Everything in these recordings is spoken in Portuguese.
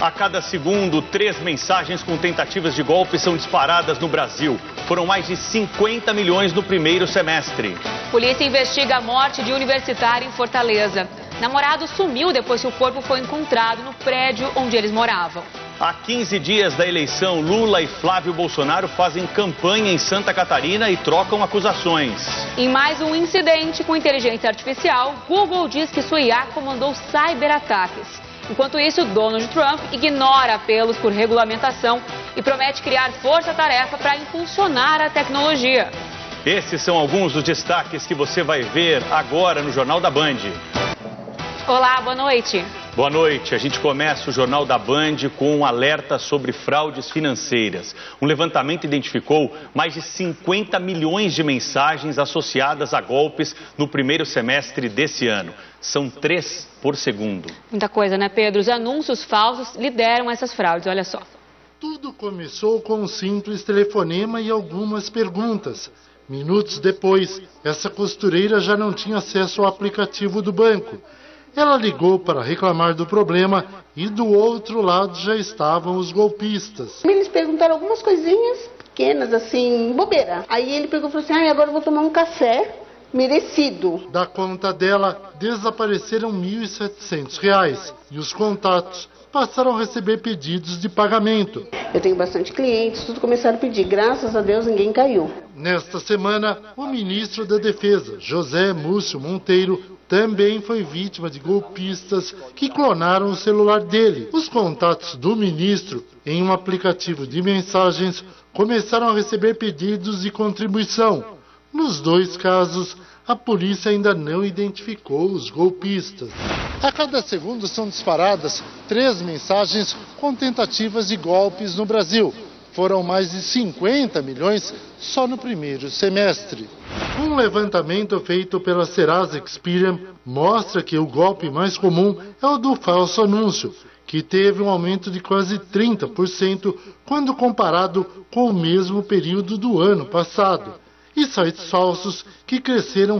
A cada segundo, 3 mensagens com tentativas de golpe são disparadas no Brasil. Foram mais de 50 milhões no primeiro semestre. Polícia investiga a morte de universitário em Fortaleza. Namorado sumiu depois que o corpo foi encontrado no prédio onde eles moravam. Há 15 dias da eleição, Lula e Flávio Bolsonaro fazem campanha em Santa Catarina e trocam acusações. Em mais um incidente com inteligência artificial, Google diz que sua IA comandou cyberataques. Enquanto isso, Donald Trump ignora apelos por regulamentação e promete criar força-tarefa para impulsionar a tecnologia. Esses são alguns dos destaques que você vai ver agora no Jornal da Band. Olá, boa noite. Boa noite. A gente começa o Jornal da Band com um alerta sobre fraudes financeiras. Um levantamento identificou mais de 50 milhões de mensagens associadas a golpes no primeiro semestre desse ano. São 3 por segundo. Muita coisa, né, Pedro? Os anúncios falsos lideram essas fraudes, olha só. Tudo começou com um simples telefonema e algumas perguntas. Minutos depois, essa costureira já não tinha acesso ao aplicativo do banco. Ela ligou para reclamar do problema e do outro lado já estavam os golpistas. Eles perguntaram algumas coisinhas pequenas, assim, bobeira. Aí ele pegou e falou assim, agora eu vou tomar um café merecido. Da conta dela, desapareceram R$ 1.700 e os contatos passaram a receber pedidos de pagamento. Eu tenho bastante clientes, tudo começaram a pedir. Graças a Deus, ninguém caiu. Nesta semana, o ministro da Defesa, José Múcio Monteiro, também foi vítima de golpistas que clonaram o celular dele. Os contatos do ministro, em um aplicativo de mensagens, começaram a receber pedidos de contribuição. Nos 2 casos, a polícia ainda não identificou os golpistas. A cada segundo são disparadas 3 mensagens com tentativas de golpes no Brasil. Foram mais de 50 milhões só no primeiro semestre. Um levantamento feito pela Serasa Experian mostra que o golpe mais comum é o do falso anúncio, que teve um aumento de quase 30% quando comparado com o mesmo período do ano passado. E sites falsos que cresceram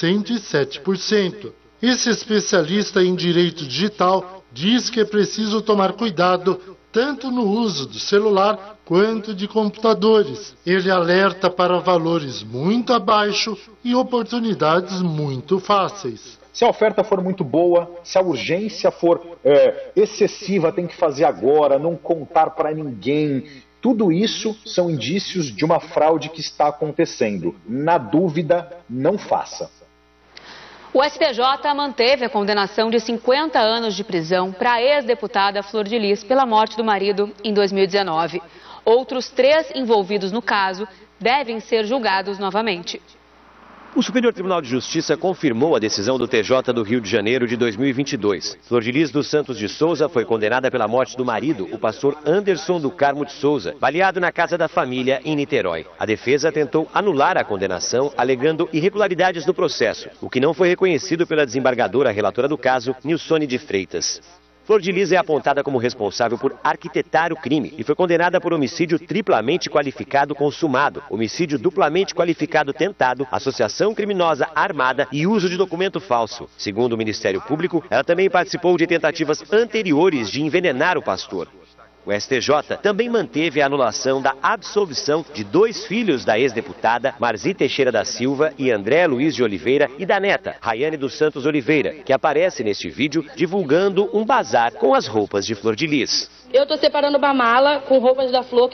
107%. Esse especialista em direito digital diz que é preciso tomar cuidado tanto no uso do celular quanto de computadores. Ele alerta para valores muito abaixo e oportunidades muito fáceis. Se a oferta for muito boa, se a urgência for excessiva, tem que fazer agora, não contar para ninguém. Tudo isso são indícios de uma fraude que está acontecendo. Na dúvida, não faça. O STJ manteve a condenação de 50 anos de prisão para a ex-deputada Flor de Lis pela morte do marido em 2019. Outros 3 envolvidos no caso devem ser julgados novamente. O Superior Tribunal de Justiça confirmou a decisão do TJ do Rio de Janeiro de 2022. Flor de Lis dos Santos de Souza foi condenada pela morte do marido, o pastor Anderson do Carmo de Souza, baleado na casa da família em Niterói. A defesa tentou anular a condenação, alegando irregularidades no processo, o que não foi reconhecido pela desembargadora relatora do caso, Nilsone de Freitas. Flor de Lis é apontada como responsável por arquitetar o crime e foi condenada por homicídio triplamente qualificado consumado, homicídio duplamente qualificado tentado, associação criminosa armada e uso de documento falso. Segundo o Ministério Público, ela também participou de tentativas anteriores de envenenar o pastor. O STJ também manteve a anulação da absolvição de 2 filhos da ex-deputada, Marzi Teixeira da Silva e André Luiz de Oliveira, e da neta, Raiane dos Santos Oliveira, que aparece neste vídeo divulgando um bazar com as roupas de Flor de Lis. Eu estou separando uma mala com roupas da Flor que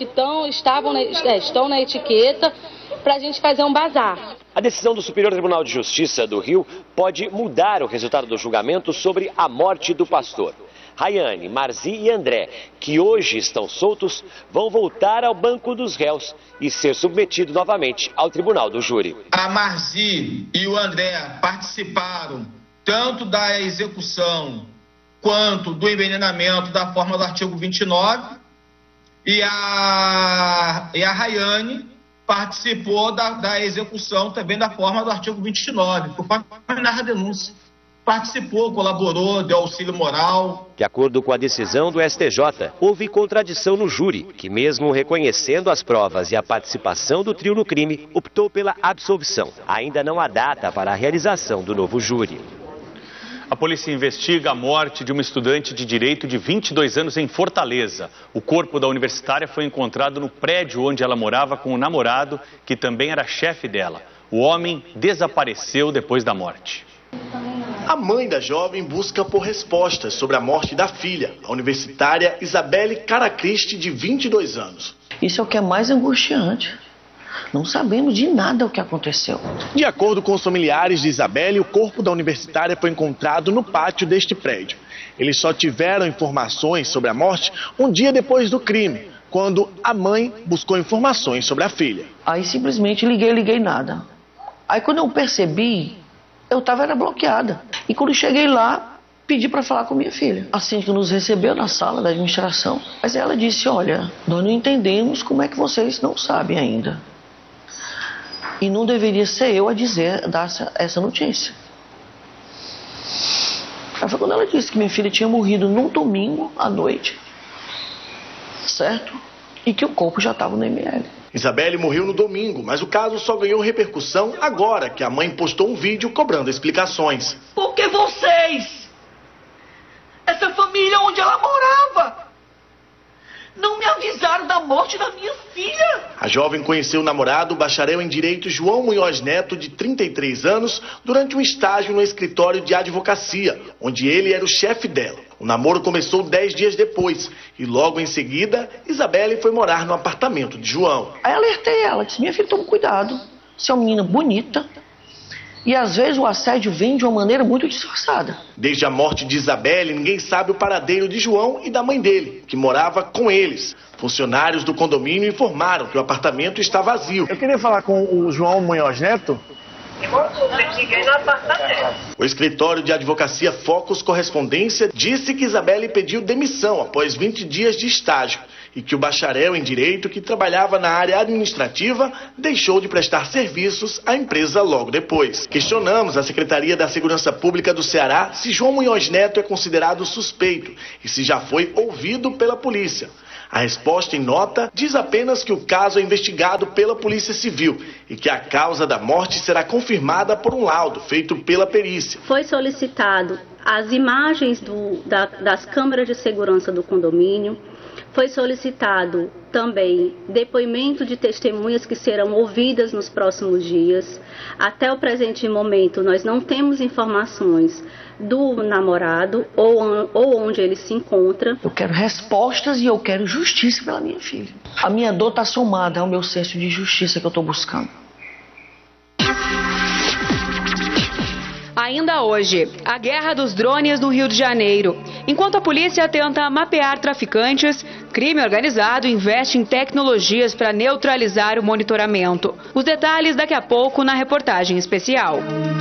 estão na etiqueta para a gente fazer um bazar. A decisão do Superior Tribunal de Justiça do Rio pode mudar o resultado do julgamento sobre a morte do pastor. Raiane, Marzi e André, que hoje estão soltos, vão voltar ao banco dos réus e ser submetidos novamente ao tribunal do júri. A Marzi e o André participaram tanto da execução quanto do envenenamento da forma do artigo 29 e a Raiane participou da execução também da forma do artigo 29, por na denúncia. Participou, colaborou, deu auxílio moral. De acordo com a decisão do STJ, houve contradição no júri, que mesmo reconhecendo as provas e a participação do trio no crime, optou pela absolvição. Ainda não há data para a realização do novo júri. A polícia investiga a morte de uma estudante de direito de 22 anos em Fortaleza. O corpo da universitária foi encontrado no prédio onde ela morava com o namorado, que também era chefe dela. O homem desapareceu depois da morte. A mãe da jovem busca por respostas sobre a morte da filha, a universitária Isabelle Caracristi, de 22 anos. Isso é o que é mais angustiante. Não sabemos de nada o que aconteceu. De acordo com os familiares de Isabelle, o corpo da universitária foi encontrado no pátio deste prédio. Eles só tiveram informações sobre a morte um dia depois do crime, quando a mãe buscou informações sobre a filha. Aí simplesmente liguei nada. Aí quando eu percebi, eu estava bloqueada. E quando cheguei lá, pedi para falar com minha filha. Assim que nos recebeu na sala da administração, mas ela disse, olha, nós não entendemos como é que vocês não sabem ainda. E não deveria ser eu a dar essa notícia. Aí foi quando ela disse que minha filha tinha morrido num domingo à noite, certo? E que o corpo já estava no ML. Isabelle morreu no domingo, mas o caso só ganhou repercussão agora que a mãe postou um vídeo cobrando explicações. Por que vocês? Essa família onde ela morava não me avisaram da morte da minha filha. A jovem conheceu o namorado, o bacharel em Direito João Munhoz Neto, de 33 anos, durante um estágio no escritório de advocacia, onde ele era o chefe dela. O namoro começou 10 dias depois e logo em seguida, Isabelle foi morar no apartamento de João. Aí alertei ela, disse, minha filha, toma cuidado, você é uma menina bonita. E às vezes o assédio vem de uma maneira muito disfarçada. Desde a morte de Isabelle, ninguém sabe o paradeiro de João e da mãe dele, que morava com eles. Funcionários do condomínio informaram que o apartamento está vazio. Eu queria falar com o João Munhoz Neto. O escritório de advocacia Focus Correspondência disse que Isabelle pediu demissão após 20 dias de estágio e que o bacharel em Direito, que trabalhava na área administrativa, deixou de prestar serviços à empresa logo depois. Questionamos a Secretaria da Segurança Pública do Ceará se João Munhoz Neto é considerado suspeito e se já foi ouvido pela polícia. A resposta em nota diz apenas que o caso é investigado pela Polícia Civil e que a causa da morte será confirmada por um laudo feito pela perícia. Foi solicitado as imagens das câmeras de segurança do condomínio. Foi solicitado também depoimento de testemunhas que serão ouvidas nos próximos dias. Até o presente momento, nós não temos informações do namorado ou onde ele se encontra. Eu quero respostas e eu quero justiça pela minha filha. A minha dor está somada ao meu senso de justiça que eu estou buscando. Ainda hoje, a guerra dos drones no Rio de Janeiro. Enquanto a polícia tenta mapear traficantes, crime organizado investe em tecnologias para neutralizar o monitoramento. Os detalhes daqui a pouco na reportagem especial.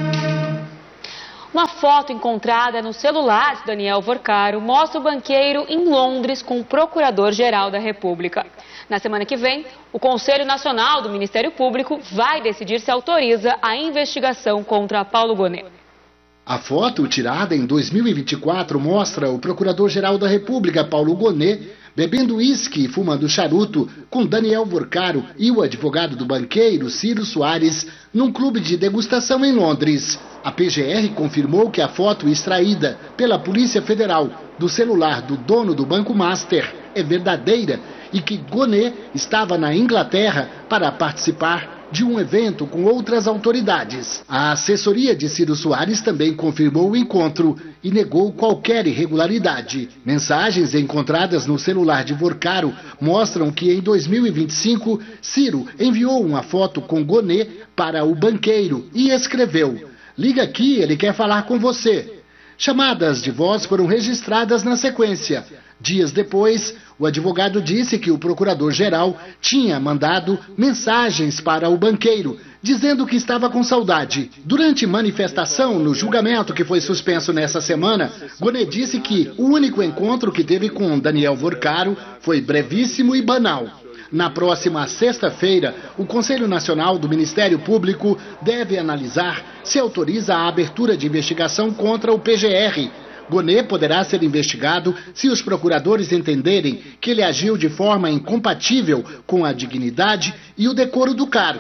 Uma foto encontrada no celular de Daniel Vorcaro mostra o banqueiro em Londres com o Procurador-Geral da República. Na semana que vem, o Conselho Nacional do Ministério Público vai decidir se autoriza a investigação contra Paulo Gonet. A foto, tirada em 2024, mostra o Procurador-Geral da República, Paulo Gonet, bebendo uísque e fumando charuto com Daniel Vorcaro e o advogado do banqueiro, Ciro Soares, num clube de degustação em Londres. A PGR confirmou que a foto extraída pela Polícia Federal do celular do dono do Banco Master é verdadeira e que Gonet estava na Inglaterra para participar de um evento com outras autoridades. A assessoria de Ciro Soares também confirmou o encontro e negou qualquer irregularidade. Mensagens encontradas no celular de Vorcaro mostram que em 2025, Ciro enviou uma foto com Gonet para o banqueiro e escreveu: "Liga aqui, ele quer falar com você." Chamadas de voz foram registradas na sequência. Dias depois, o advogado disse que o procurador-geral tinha mandado mensagens para o banqueiro, dizendo que estava com saudade. Durante manifestação no julgamento que foi suspenso nessa semana, Gonet disse que o único encontro que teve com Daniel Vorcaro foi brevíssimo e banal. Na próxima sexta-feira, o Conselho Nacional do Ministério Público deve analisar se autoriza a abertura de investigação contra o PGR. Gonet poderá ser investigado se os procuradores entenderem que ele agiu de forma incompatível com a dignidade e o decoro do cargo.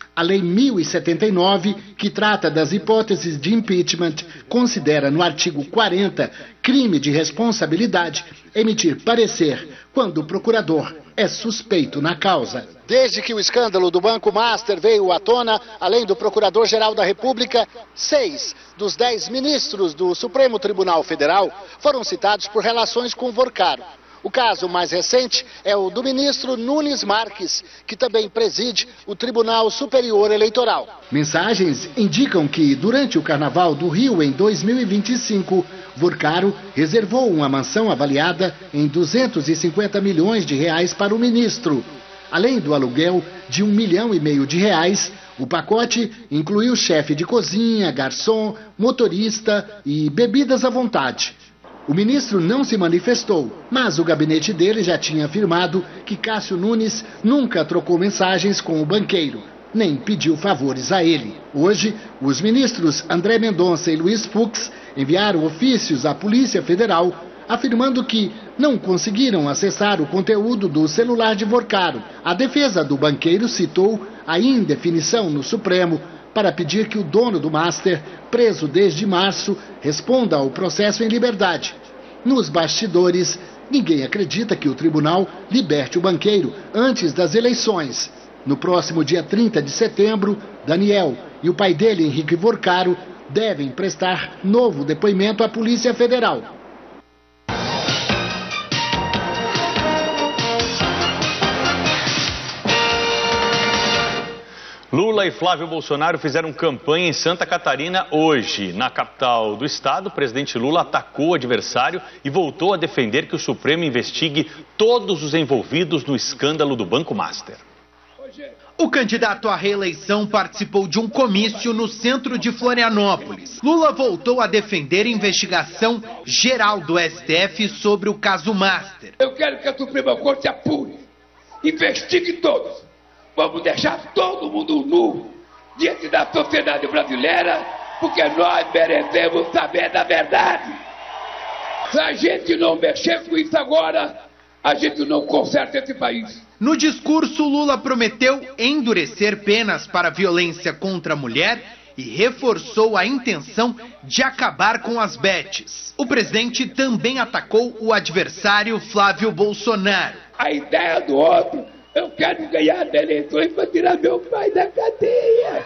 A Lei 1079, que trata das hipóteses de impeachment, considera no artigo 40 crime de responsabilidade emitir parecer quando o procurador é suspeito na causa. Desde que o escândalo do Banco Master veio à tona, além do Procurador-Geral da República, 6 dos 10 ministros do Supremo Tribunal Federal foram citados por relações com Vorcaro. O caso mais recente é o do ministro Nunes Marques, que também preside o Tribunal Superior Eleitoral. Mensagens indicam que, durante o Carnaval do Rio em 2025, Vorcaro reservou uma mansão avaliada em 250 milhões de reais para o ministro. Além do aluguel de R$1,5 milhão de reais, o pacote incluiu chefe de cozinha, garçom, motorista e bebidas à vontade. O ministro não se manifestou, mas o gabinete dele já tinha afirmado que Cássio Nunes nunca trocou mensagens com o banqueiro, nem pediu favores a ele. Hoje, os ministros André Mendonça e Luiz Fux enviaram ofícios à Polícia Federal afirmando que não conseguiram acessar o conteúdo do celular de Vorcaro. A defesa do banqueiro citou a indefinição no Supremo para pedir que o dono do Master, preso desde março, responda ao processo em liberdade. Nos bastidores, ninguém acredita que o tribunal liberte o banqueiro antes das eleições. No próximo dia 30 de setembro, Daniel e o pai dele, Henrique Vorcaro, devem prestar novo depoimento à Polícia Federal. Lula e Flávio Bolsonaro fizeram campanha em Santa Catarina hoje. Na capital do estado, o presidente Lula atacou o adversário e voltou a defender que o Supremo investigue todos os envolvidos no escândalo do Banco Master. O candidato à reeleição participou de um comício no centro de Florianópolis. Lula voltou a defender a investigação geral do STF sobre o caso Master. Eu quero que a Suprema Corte apure, investigue todos. Vamos deixar todo mundo nu diante da sociedade brasileira, porque nós merecemos saber da verdade. Se a gente não mexer com isso agora, a gente não conserta esse país. No discurso, Lula prometeu endurecer penas para a violência contra a mulher e reforçou a intenção de acabar com as betes. O presidente também atacou o adversário Flávio Bolsonaro. A ideia do outro, eu quero ganhar as eleições para tirar meu pai da cadeia.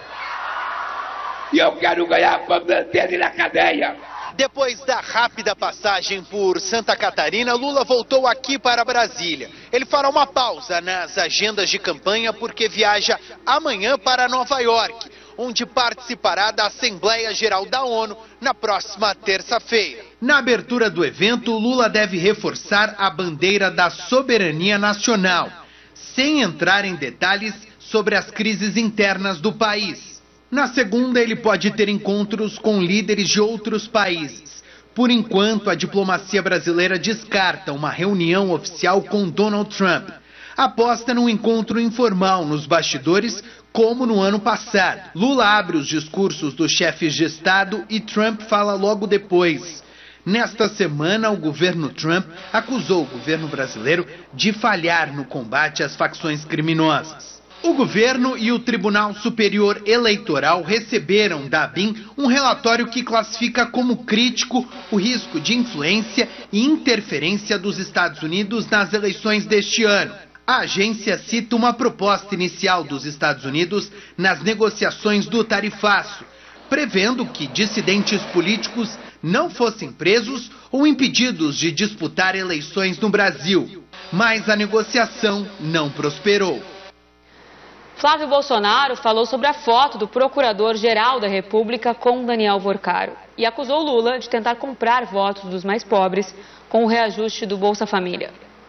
E eu quero ganhar para manter ele na cadeia. Depois da rápida passagem por Santa Catarina, Lula voltou aqui para Brasília. Ele fará uma pausa nas agendas de campanha porque viaja amanhã para Nova York, onde participará da Assembleia Geral da ONU na próxima terça-feira. Na abertura do evento, Lula deve reforçar a bandeira da soberania nacional, sem entrar em detalhes sobre as crises internas do país. Na segunda, ele pode ter encontros com líderes de outros países. Por enquanto, a diplomacia brasileira descarta uma reunião oficial com Donald Trump. Aposta num encontro informal nos bastidores, como no ano passado. Lula abre os discursos dos chefes de Estado e Trump fala logo depois. Nesta semana, o governo Trump acusou o governo brasileiro de falhar no combate às facções criminosas. O governo e o Tribunal Superior Eleitoral receberam da ABIN um relatório que classifica como crítico o risco de influência e interferência dos Estados Unidos nas eleições deste ano. A agência cita uma proposta inicial dos Estados Unidos nas negociações do tarifaço, prevendo que dissidentes políticos não fossem presos ou impedidos de disputar eleições no Brasil. Mas a negociação não prosperou. Flávio Bolsonaro falou sobre a foto do Procurador-Geral da República com Daniel Vorcaro e acusou Lula de tentar comprar votos dos mais pobres com o reajuste do Bolsa Família.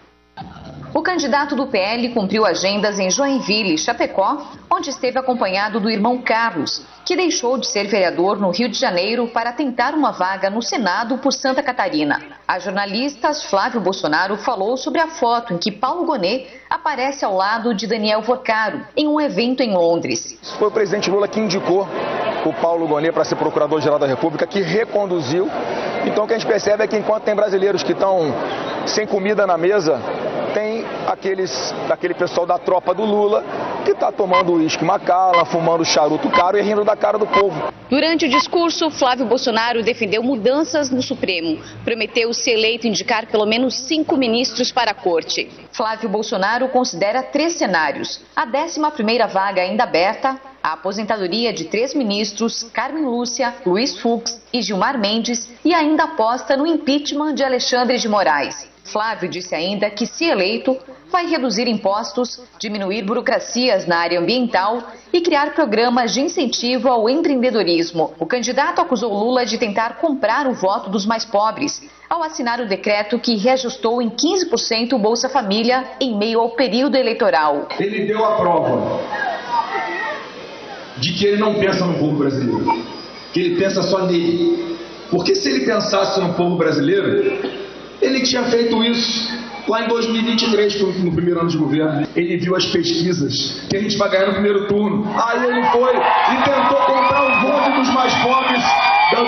O candidato do PL cumpriu agendas em Joinville e Chapecó, onde esteve acompanhado do irmão Carlos, que deixou de ser vereador no Rio de Janeiro para tentar uma vaga no Senado por Santa Catarina. A jornalista Flávio Bolsonaro falou sobre a foto em que Paulo Gonet aparece ao lado de Daniel Vorcaro, em um evento em Londres. Foi o presidente Lula que indicou o Paulo Gonet para ser Procurador-Geral da República, que reconduziu. Então o que a gente percebe é que enquanto tem brasileiros que estão sem comida na mesa, tem aquele pessoal da tropa do Lula que está tomando uísque Macallan, fumando charuto caro e rindo da cara do povo. Durante o discurso, Flávio Bolsonaro defendeu mudanças no Supremo. Prometeu, se eleito, indicar pelo menos 5 ministros para a corte. Flávio Bolsonaro considera 3 cenários. A 11ª vaga ainda aberta, a aposentadoria de 3 ministros, Carmen Lúcia, Luiz Fux e Gilmar Mendes, e ainda aposta no impeachment de Alexandre de Moraes. Flávio disse ainda que, se eleito, vai reduzir impostos, diminuir burocracias na área ambiental e criar programas de incentivo ao empreendedorismo. O candidato acusou Lula de tentar comprar o voto dos mais pobres, ao assinar o decreto que reajustou em 15% o Bolsa Família em meio ao período eleitoral. Ele deu a prova de que ele não pensa no povo brasileiro, que ele pensa só nele. Porque se ele pensasse no povo brasileiro, ele tinha feito isso lá em 2023, no primeiro ano de governo. Ele viu as pesquisas que a gente vai ganhar no primeiro turno. Aí ele foi e tentou comprar o voto dos mais pobres, dando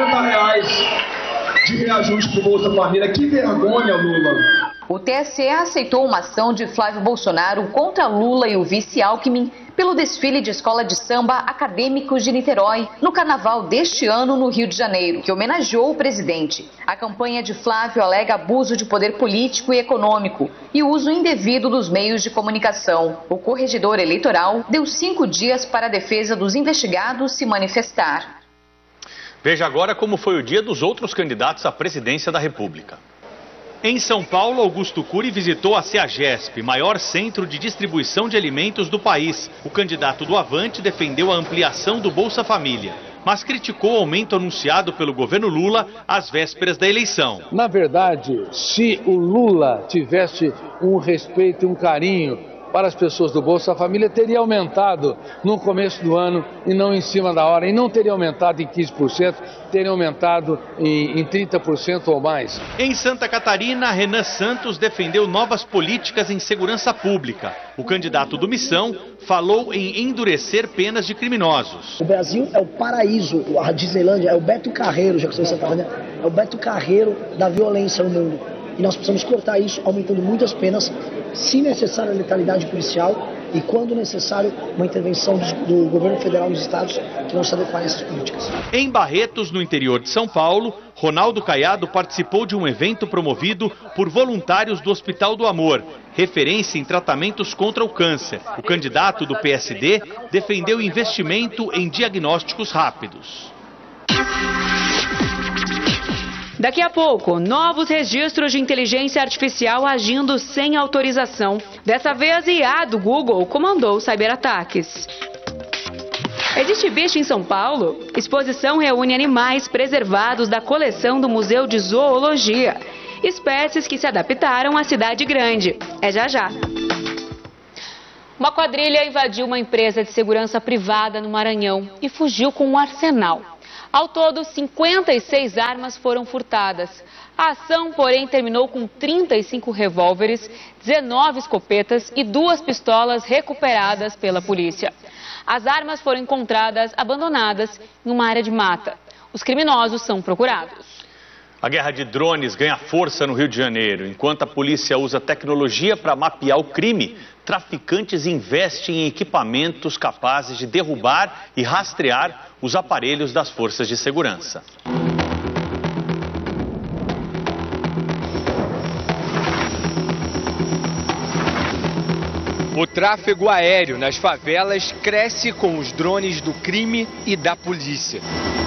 R$90 de reajuste para o Bolsa Família. Que vergonha, Lula! O TSE aceitou uma ação de Flávio Bolsonaro contra Lula e o vice Alckmin pelo desfile de escola de samba Acadêmicos de Niterói, no carnaval deste ano no Rio de Janeiro, que homenageou o presidente. A campanha de Flávio alega abuso de poder político e econômico e uso indevido dos meios de comunicação. O corregedor eleitoral deu 5 dias para a defesa dos investigados se manifestar. Veja agora como foi o dia dos outros candidatos à presidência da República. Em São Paulo, Augusto Cury visitou a CEAGESP, maior centro de distribuição de alimentos do país. O candidato do Avante defendeu a ampliação do Bolsa Família, mas criticou o aumento anunciado pelo governo Lula às vésperas da eleição. Na verdade, se o Lula tivesse um respeito e um carinho para as pessoas do Bolsa Família, teria aumentado no começo do ano e não em cima da hora. E não teria aumentado em 15%, teria aumentado em 30% ou mais. Em Santa Catarina, Renan Santos defendeu novas políticas em segurança pública. O candidato do Missão falou em endurecer penas de criminosos. O Brasil é o paraíso, a Disneylândia é o Beto Carreiro, já que você está falando, é o Beto Carreiro da violência no mundo. E nós precisamos cortar isso, aumentando muitas penas, se necessário a letalidade policial e, quando necessário, uma intervenção do governo federal nos estados que não se adequarem a essas políticas. Em Barretos, no interior de São Paulo, Ronaldo Caiado participou de um evento promovido por voluntários do Hospital do Amor, referência em tratamentos contra o câncer. O candidato do PSD defendeu investimento em diagnósticos rápidos. Daqui a pouco, novos registros de inteligência artificial agindo sem autorização. Dessa vez, a IA do Google comandou cyberataques. Existe bicho em São Paulo? Exposição reúne animais preservados da coleção do Museu de Zoologia. Espécies que se adaptaram à cidade grande. É já já. Uma quadrilha invadiu uma empresa de segurança privada no Maranhão e fugiu com um arsenal. Ao todo, 56 armas foram furtadas. A ação, porém, terminou com 35 revólveres, 19 escopetas e 2 pistolas recuperadas pela polícia. As armas foram encontradas abandonadas em uma área de mata. Os criminosos são procurados. A guerra de drones ganha força no Rio de Janeiro. Enquanto a polícia usa tecnologia para mapear o crime, traficantes investem em equipamentos capazes de derrubar e rastrear os aparelhos das forças de segurança. O tráfego aéreo nas favelas cresce com os drones do crime e da polícia.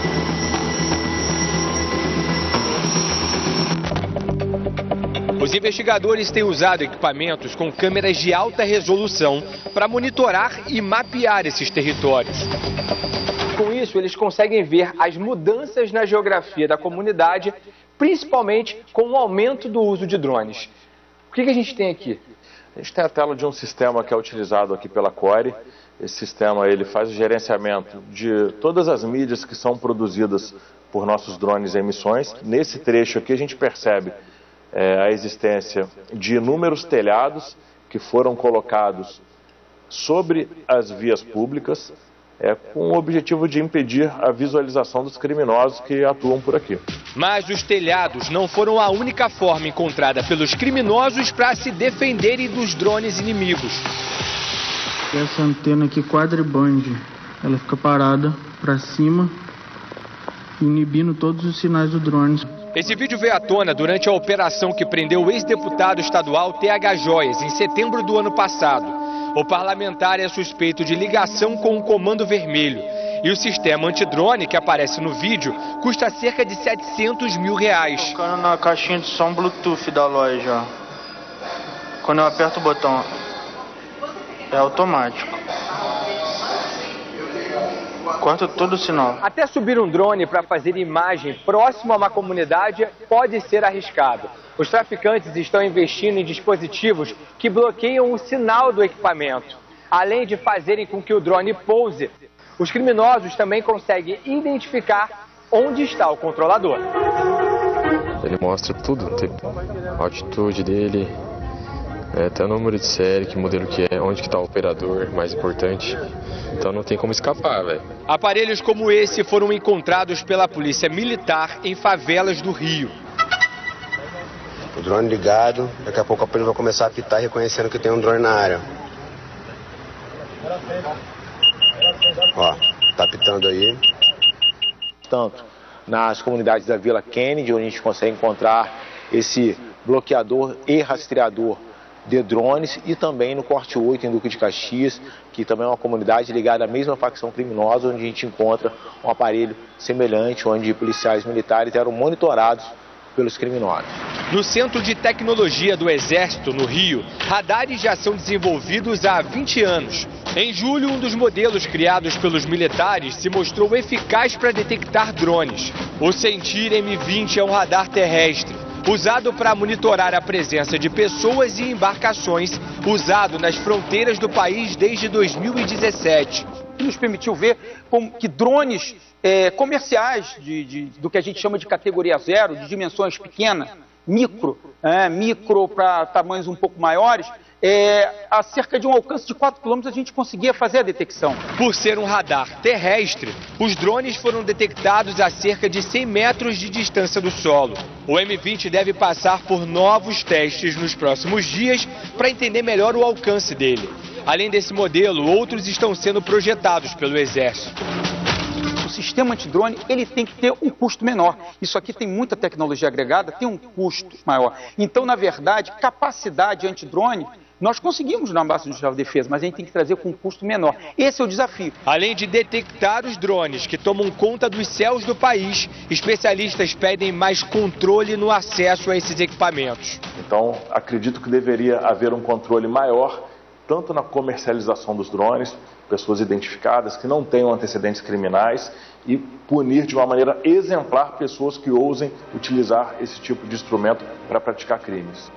Os investigadores têm usado equipamentos com câmeras de alta resolução para monitorar e mapear esses territórios. Com isso, eles conseguem ver as mudanças na geografia da comunidade, principalmente com o aumento do uso de drones. O que a gente tem aqui? A gente tem a tela de um sistema que é utilizado aqui pela Core. Esse sistema ele faz o gerenciamento de todas as mídias que são produzidas por nossos drones em missões. Nesse trecho aqui a gente percebe a existência de inúmeros telhados que foram colocados sobre as vias públicas com o objetivo de impedir a visualização dos criminosos que atuam por aqui. Mas os telhados não foram a única forma encontrada pelos criminosos para se defenderem dos drones inimigos. Essa antena aqui quadriband, ela fica parada para cima, inibindo todos os sinais do drone. Esse vídeo veio à tona durante a operação que prendeu o ex-deputado estadual TH Joias em setembro do ano passado. O parlamentar é suspeito de ligação com o Comando Vermelho. E o sistema antidrone que aparece no vídeo custa cerca de R$700 mil. Tocando na caixinha de som Bluetooth da loja. Quando eu aperto o botão, é automático. Corta todo o sinal. Até subir um drone para fazer imagem próximo a uma comunidade pode ser arriscado. Os traficantes estão investindo em dispositivos que bloqueiam o sinal do equipamento. Além de fazerem com que o drone pouse, os criminosos também conseguem identificar onde está o controlador. Ele mostra tudo, a altitude dele, até o número de série, que modelo que é, onde que está o operador, mais importante. Então não tem como escapar, velho. Aparelhos como esse foram encontrados pela Polícia Militar em favelas do Rio. O drone ligado, daqui a pouco a polícia vai começar a apitar reconhecendo que tem um drone na área. Ó, tá apitando aí. Tanto nas comunidades da Vila Kennedy, onde a gente consegue encontrar esse bloqueador e rastreador de drones, e também no Corte 8, em Duque de Caxias, que também é uma comunidade ligada à mesma facção criminosa, onde a gente encontra um aparelho semelhante, onde policiais militares eram monitorados pelos criminosos. No Centro de Tecnologia do Exército, no Rio, radares já são desenvolvidos há 20 anos. Em julho, um dos modelos criados pelos militares se mostrou eficaz para detectar drones. O Sentir M20 é um radar terrestre, usado para monitorar a presença de pessoas e embarcações, usado nas fronteiras do país desde 2017. Nos permitiu ver como que drones comerciais, do que a gente chama de categoria zero, de dimensões pequenas, micro para tamanhos um pouco maiores, a cerca de um alcance de 4 km a gente conseguia fazer a detecção. Por ser um radar terrestre, os drones foram detectados a cerca de 100 metros de distância do solo. O M20 deve passar por novos testes nos próximos dias para entender melhor o alcance dele. Além desse modelo, outros estão sendo projetados pelo Exército. O sistema antidrone, ele tem que ter um custo menor. Isso aqui tem muita tecnologia agregada, tem um custo maior. Então, na verdade, capacidade antidrone, nós conseguimos na base industrial de defesa, mas a gente tem que trazer com um custo menor. Esse é o desafio. Além de detectar os drones que tomam conta dos céus do país, especialistas pedem mais controle no acesso a esses equipamentos. Então, acredito que deveria haver um controle maior, tanto na comercialização dos drones, pessoas identificadas que não tenham antecedentes criminais, e punir de uma maneira exemplar pessoas que ousem utilizar esse tipo de instrumento para praticar crimes.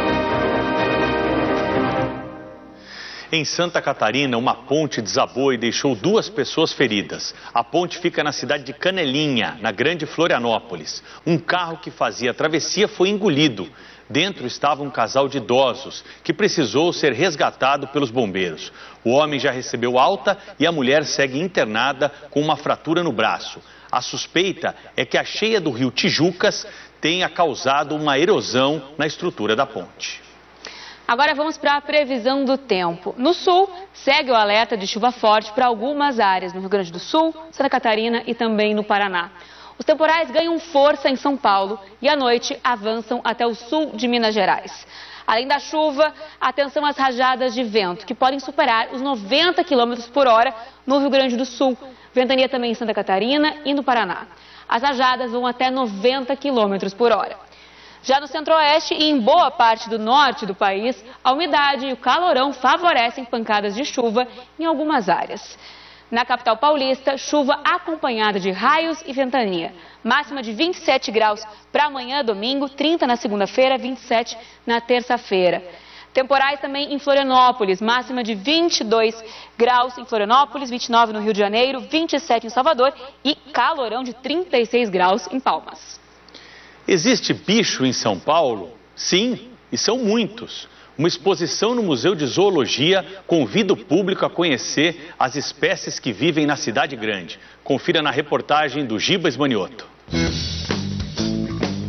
Em Santa Catarina, uma ponte desabou e deixou 2 pessoas feridas. A ponte fica na cidade de Canelinha, na Grande Florianópolis. Um carro que fazia a travessia foi engolido. Dentro estava um casal de idosos, que precisou ser resgatado pelos bombeiros. O homem já recebeu alta e a mulher segue internada com uma fratura no braço. A suspeita é que a cheia do rio Tijucas tenha causado uma erosão na estrutura da ponte. Agora vamos para a previsão do tempo. No sul, segue o alerta de chuva forte para algumas áreas, no Rio Grande do Sul, Santa Catarina e também no Paraná. Os temporais ganham força em São Paulo e à noite avançam até o sul de Minas Gerais. Além da chuva, atenção às rajadas de vento, que podem superar os 90 km por hora no Rio Grande do Sul. Ventania também em Santa Catarina e no Paraná. As rajadas vão até 90 km por hora. Já no centro-oeste e em boa parte do norte do país, a umidade e o calorão favorecem pancadas de chuva em algumas áreas. Na capital paulista, chuva acompanhada de raios e ventania. Máxima de 27 graus para amanhã, domingo, 30 na segunda-feira, 27 na terça-feira. Temporais também em Florianópolis, máxima de 22 graus em Florianópolis, 29 no Rio de Janeiro, 27 em Salvador e calorão de 36 graus em Palmas. Existe bicho em São Paulo? Sim, e são muitos. Uma exposição no Museu de Zoologia convida o público a conhecer as espécies que vivem na cidade grande. Confira na reportagem do Gibas Manioto.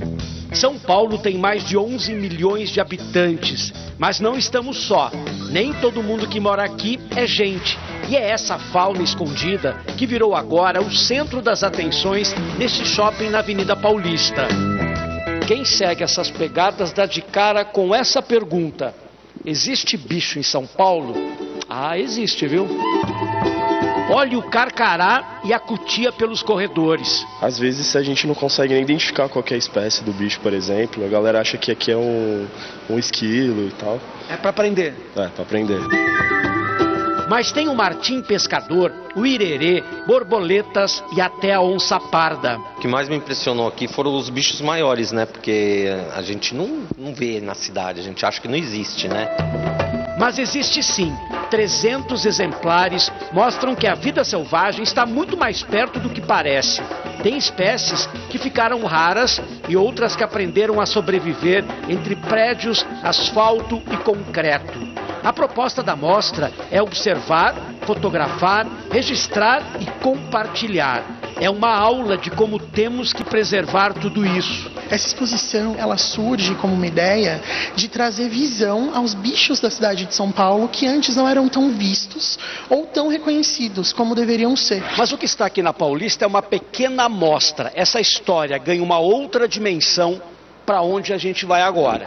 São Paulo tem mais de 11 milhões de habitantes, mas não estamos só. Nem todo mundo que mora aqui é gente. E é essa fauna escondida que virou agora o centro das atenções neste shopping na Avenida Paulista. Quem segue essas pegadas dá de cara com essa pergunta: existe bicho em São Paulo? Ah, existe, viu? Olhe o carcará e a cutia pelos corredores. Às vezes a gente não consegue nem identificar qualquer espécie do bicho, por exemplo. A galera acha que aqui é um esquilo e tal. É para prender? É, para prender. Mas tem o martim pescador, o irerê, borboletas e até a onça parda. O que mais me impressionou aqui foram os bichos maiores, né? Porque a gente não vê na cidade, a gente acha que não existe, né? Mas existe sim. 300 exemplares mostram que a vida selvagem está muito mais perto do que parece. Tem espécies que ficaram raras e outras que aprenderam a sobreviver entre prédios, asfalto e concreto. A proposta da mostra é observar, fotografar, registrar e compartilhar. É uma aula de como temos que preservar tudo isso. Essa exposição, ela surge como uma ideia de trazer visão aos bichos da cidade de São Paulo que antes não eram tão vistos ou tão reconhecidos como deveriam ser. Mas o que está aqui na Paulista é uma pequena amostra. Essa história ganha uma outra dimensão para onde a gente vai agora.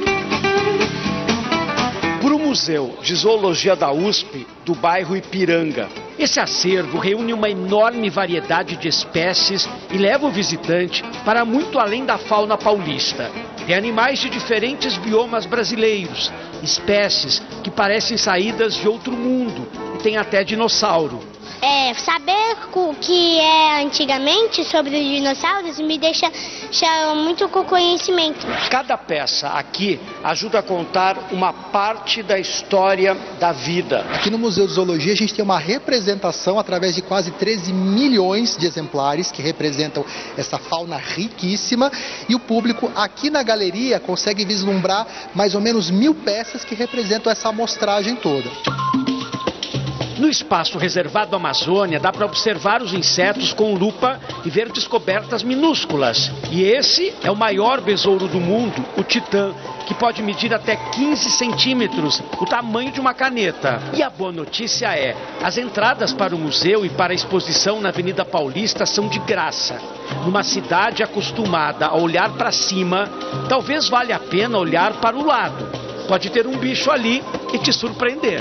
Para o Museu de Zoologia da USP, do bairro Ipiranga. Esse acervo reúne uma enorme variedade de espécies e leva o visitante para muito além da fauna paulista. Tem animais de diferentes biomas brasileiros, espécies que parecem saídas de outro mundo, e tem até dinossauro. Saber o que é antigamente sobre os dinossauros me deixa muito com conhecimento. Cada peça aqui ajuda a contar uma parte da história da vida. Aqui no Museu de Zoologia a gente tem uma representação através de quase 13 milhões de exemplares que representam essa fauna riquíssima, e o público aqui na galeria consegue vislumbrar mais ou menos 1000 peças que representam essa amostragem toda. No espaço reservado à Amazônia, dá para observar os insetos com lupa e ver descobertas minúsculas. E esse é o maior besouro do mundo, o titã, que pode medir até 15 centímetros, o tamanho de uma caneta. E a boa notícia é, as entradas para o museu e para a exposição na Avenida Paulista são de graça. Numa cidade acostumada a olhar para cima, talvez valha a pena olhar para o lado. Pode ter um bicho ali e te surpreender.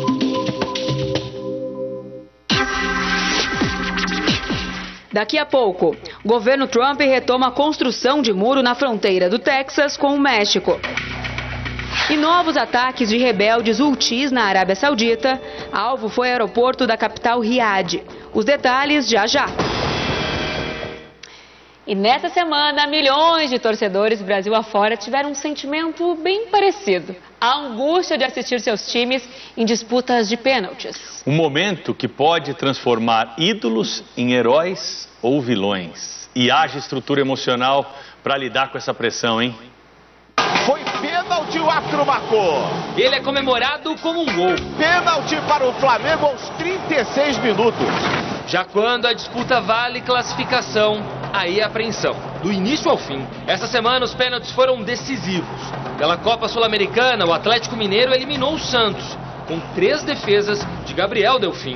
Daqui a pouco, o governo Trump retoma a construção de muro na fronteira do Texas com o México. E novos ataques de rebeldes Houthis na Arábia Saudita. Alvo foi o aeroporto da capital Riad. Os detalhes já já. E nessa semana, milhões de torcedores Brasil afora tiveram um sentimento bem parecido. A angústia de assistir seus times em disputas de pênaltis. Um momento que pode transformar ídolos em heróis ou vilões. E haja estrutura emocional para lidar com essa pressão, hein? Foi pênalti, o árbitro marcou. Ele é comemorado como um gol. Pênalti para o Flamengo aos 36 minutos. Já quando a disputa vale classificação, aí é apreensão. Do início ao fim, essa semana os pênaltis foram decisivos. Pela Copa Sul-Americana, o Atlético Mineiro eliminou o Santos, com 3 defesas de Gabriel Delfim.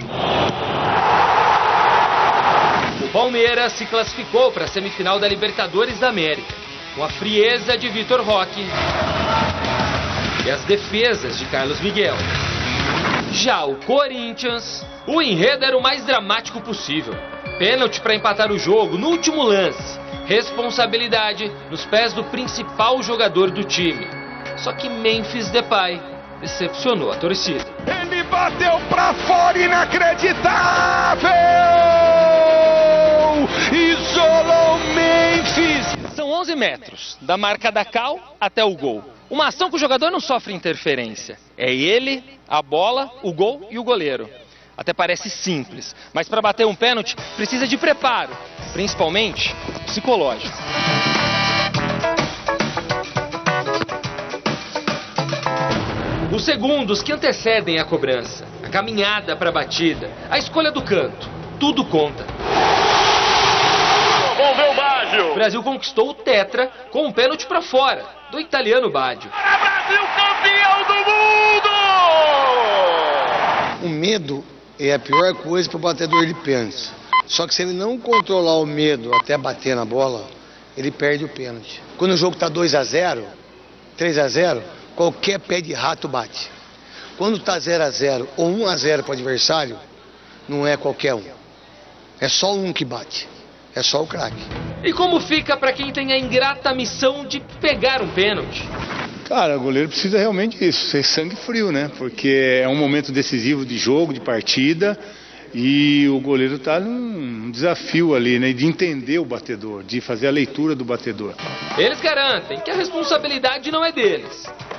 O Palmeiras se classificou para a semifinal da Libertadores da América, com a frieza de Vitor Roque e as defesas de Carlos Miguel. Já o Corinthians, o enredo era o mais dramático possível. Pênalti para empatar o jogo no último lance. Responsabilidade nos pés do principal jogador do time. Só que Memphis Depay decepcionou a torcida. Ele bateu para fora, inacreditável! Isolou Memphis! São 11 metros, da marca da Cal até o gol. Uma ação que o jogador não sofre interferência. É ele, a bola, o gol e o goleiro. Até parece simples, mas para bater um pênalti precisa de preparo, principalmente psicológico. Os segundos que antecedem a cobrança, a caminhada para a batida, a escolha do canto, tudo conta. Envolveu o Baggio. O Brasil conquistou o tetra com um pênalti para fora, do italiano Baggio. Brasil campeão do mundo! O medo é a pior coisa para o batedor de pênalti. Só que se ele não controlar o medo até bater na bola, ele perde o pênalti. Quando o jogo está 2-0, 3-0, qualquer pé de rato bate. Quando está 0-0 ou 1-0 para o adversário, não é qualquer um. É só um que bate. É só o craque. E como fica para quem tem a ingrata missão de pegar um pênalti? Cara, o goleiro precisa realmente disso, ser sangue frio, né? Porque é um momento decisivo de jogo, de partida, e o goleiro está num desafio ali, né? De entender o batedor, de fazer a leitura do batedor. Eles garantem que a responsabilidade não é deles.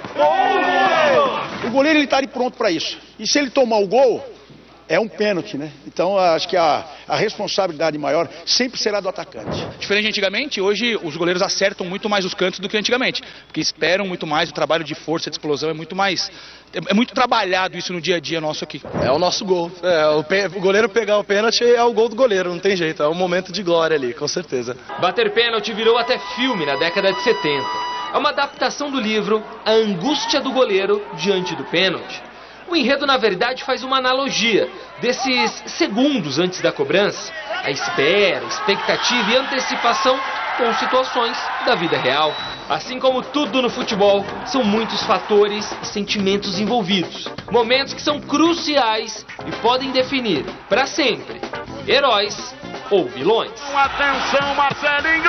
O goleiro ele tá ali pronto para isso. E se ele tomar o gol, é um pênalti, né? Então acho que a responsabilidade maior sempre será do atacante. Diferente de antigamente, hoje os goleiros acertam muito mais os cantos do que antigamente, porque esperam muito mais, o trabalho de força, de explosão é muito mais... É muito trabalhado isso no dia a dia nosso aqui. É o nosso gol. O goleiro pegar o pênalti é o gol do goleiro, não tem jeito. É um momento de glória ali, com certeza. Bater pênalti virou até filme na década de 70. É uma adaptação do livro A Angústia do Goleiro Diante do Pênalti. O enredo, na verdade, faz uma analogia desses segundos antes da cobrança, a espera, expectativa e antecipação com situações da vida real. Assim como tudo no futebol, são muitos fatores e sentimentos envolvidos. Momentos que são cruciais e podem definir, para sempre, heróis ou vilões. Atenção, Marcelinho!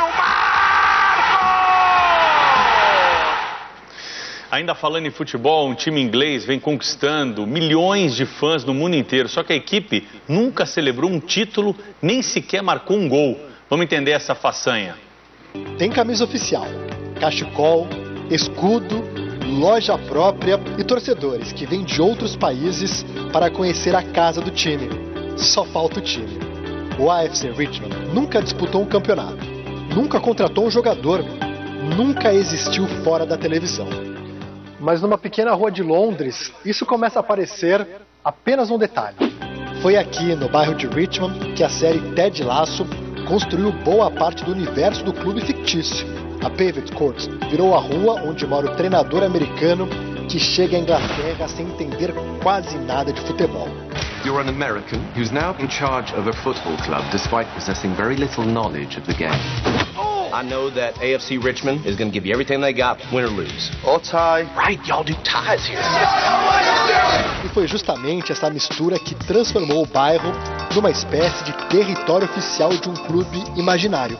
Ainda falando em futebol, um time inglês vem conquistando milhões de fãs no mundo inteiro. Só que a equipe nunca celebrou um título, nem sequer marcou um gol. Vamos entender essa façanha. Tem camisa oficial, cachecol, escudo, loja própria e torcedores que vêm de outros países para conhecer a casa do time. Só falta o time. O AFC Richmond nunca disputou um campeonato, nunca contratou um jogador, nunca existiu fora da televisão. Mas numa pequena rua de Londres, isso começa a parecer apenas um detalhe. Foi aqui, no bairro de Richmond, que a série Ted Lasso construiu boa parte do universo do clube fictício. A Paved Court virou a rua onde mora o treinador americano que chega à Inglaterra sem entender quase nada de futebol. You're an American who's now in charge of a football club despite possessing very little knowledge of the game. I know that AFC Richmond is going to give you everything they got, win or lose. Or tie. Right, y'all do ties here. E foi justamente essa mistura que transformou o bairro numa espécie de território oficial de um clube imaginário.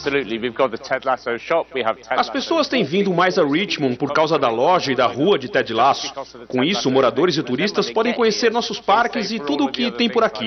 As pessoas têm vindo mais a Richmond por causa da loja e da rua de Ted Lasso. Com isso, moradores e turistas podem conhecer nossos parques e tudo o que tem por aqui.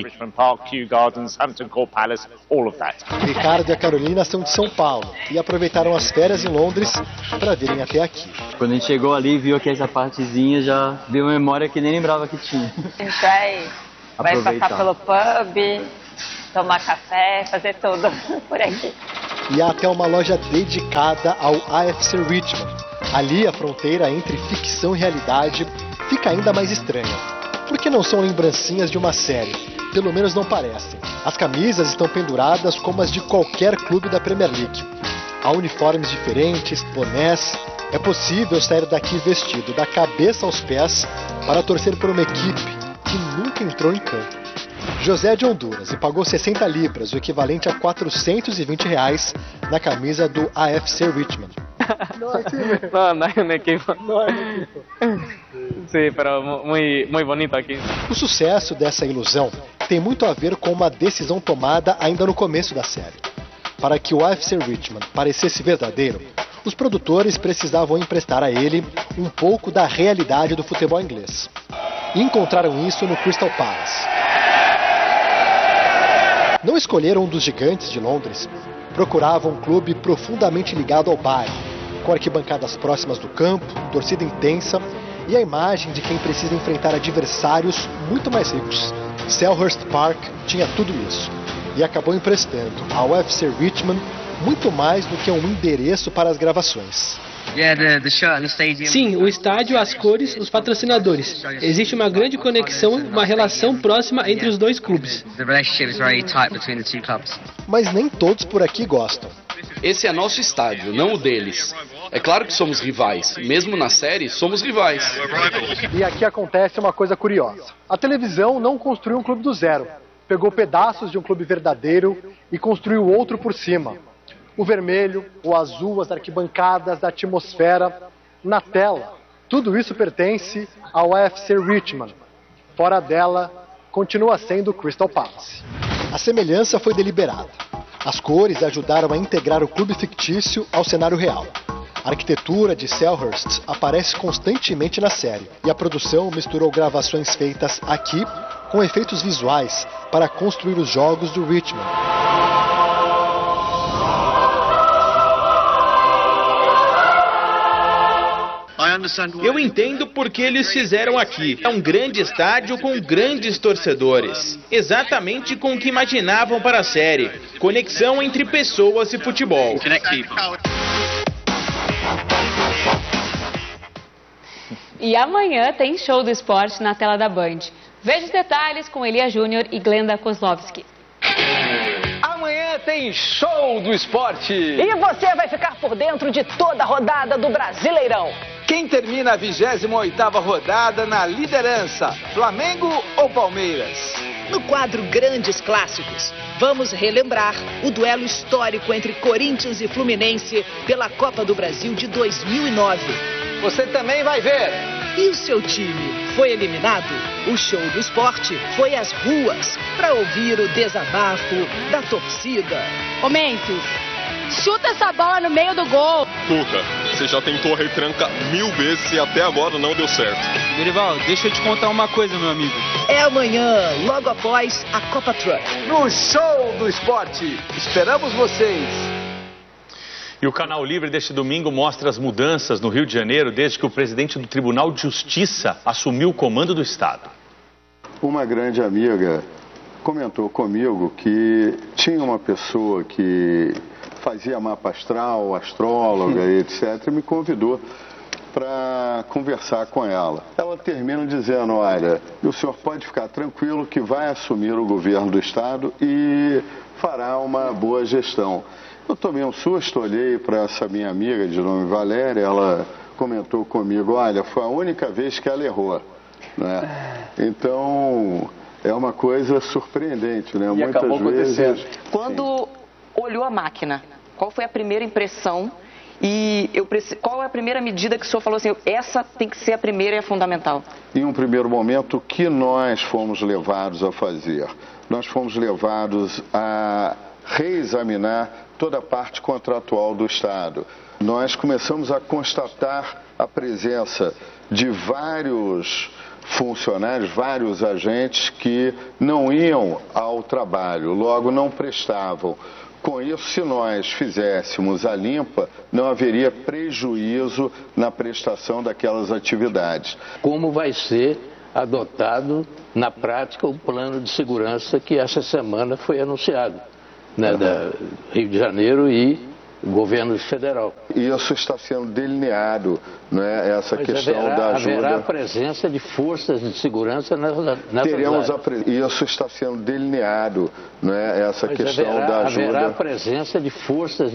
Ricardo e a Carolina são de São Paulo e aproveitaram as férias em Londres para virem até aqui. Quando a gente chegou ali e viu aqui essa partezinha, já deu uma memória que nem lembrava que tinha. A gente vai passar pelo pub, tomar café, fazer tudo por aqui. E há até uma loja dedicada ao AFC Richmond. Ali a fronteira entre ficção e realidade fica ainda mais estranha. Porque não são lembrancinhas de uma série, pelo menos não parecem. As camisas estão penduradas como as de qualquer clube da Premier League. Há uniformes diferentes, bonés. É possível sair daqui vestido da cabeça aos pés para torcer por uma equipe que nunca entrou em campo. José é de Honduras e pagou 60 libras, o equivalente a R$420 na camisa do AFC Richmond. No hay un equipo. Sí, pero muy bonito aqui. O sucesso dessa ilusão tem muito a ver com uma decisão tomada ainda no começo da série. Para que o AFC Richmond parecesse verdadeiro, os produtores precisavam emprestar a ele um pouco da realidade do futebol inglês. E encontraram isso no Crystal Palace. Não escolheram um dos gigantes de Londres, procuravam um clube profundamente ligado ao bairro, com arquibancadas próximas do campo, torcida intensa e a imagem de quem precisa enfrentar adversários muito mais ricos. Selhurst Park tinha tudo isso e acabou emprestando ao AFC Richmond muito mais do que um endereço para as gravações. Sim, o estádio, as cores, os patrocinadores. Existe uma grande conexão, uma relação próxima entre os dois clubes. Mas nem todos por aqui gostam. Esse é nosso estádio, não o deles. É claro que somos rivais. Mesmo na série, somos rivais. E aqui acontece uma coisa curiosa. A televisão não construiu um clube do zero. Pegou pedaços de um clube verdadeiro e construiu outro por cima. O vermelho, o azul, as arquibancadas, a atmosfera, na tela. Tudo isso pertence ao AFC Richmond. Fora dela, continua sendo o Crystal Palace. A semelhança foi deliberada. As cores ajudaram a integrar o clube fictício ao cenário real. A arquitetura de Selhurst aparece constantemente na série e a produção misturou gravações feitas aqui com efeitos visuais para construir os jogos do Richmond. Eu entendo porque eles fizeram aqui. É um grande estádio com grandes torcedores. Exatamente com o que imaginavam para a série. Conexão entre pessoas e futebol. E amanhã tem show do esporte na tela da Band. Veja os detalhes com Elia Júnior e Glenda Kozlovski. Amanhã tem show do esporte. E você vai ficar por dentro de toda a rodada do Brasileirão. Quem termina a 28ª rodada na liderança, Flamengo ou Palmeiras? No quadro Grandes Clássicos, vamos relembrar o duelo histórico entre Corinthians e Fluminense pela Copa do Brasil de 2009. Você também vai ver. E o seu time foi eliminado? O show do esporte foi às ruas para ouvir o desabafo da torcida. Ô Memphis, chuta essa bola no meio do gol. Tuca, você já tentou a retranca 1000 vezes e até agora não deu certo. Dorival, deixa eu te contar uma coisa, meu amigo. É amanhã, logo após a Copa Truck. No show do esporte, esperamos vocês. E o Canal Livre deste domingo mostra as mudanças no Rio de Janeiro desde que o presidente do Tribunal de Justiça assumiu o comando do Estado. Uma grande amiga comentou comigo que tinha uma pessoa que fazia mapa astral, astróloga, etc., e me convidou para conversar com ela. Ela termina dizendo, olha, o senhor pode ficar tranquilo que vai assumir o governo do Estado e fará uma boa gestão. Eu tomei um susto, olhei para essa minha amiga de nome Valéria, ela comentou comigo, olha, foi a única vez que ela errou, né? Então, é uma coisa surpreendente, né? E acabou acontecendo. Quando olhou a máquina, qual foi a primeira impressão e qual é a primeira medida que o senhor falou assim, essa tem que ser a primeira e a fundamental? Em um primeiro momento, o que nós fomos levados a fazer? Nós fomos levados a reexaminar toda a parte contratual do Estado. Nós começamos a constatar a presença de vários funcionários, vários agentes que não iam ao trabalho, logo não prestavam. Com isso, se nós fizéssemos a limpa, não haveria prejuízo na prestação daquelas atividades. Como vai ser adotado na prática o plano de segurança que essa semana foi anunciado, né, da Rio de Janeiro e governo federal. Isso está sendo delineado, né, essa questão da ajuda. Haverá a presença de forças de segurança nessas Teremos áreas. Isso está sendo delineado, né, essa questão da ajuda. Haverá a presença de forças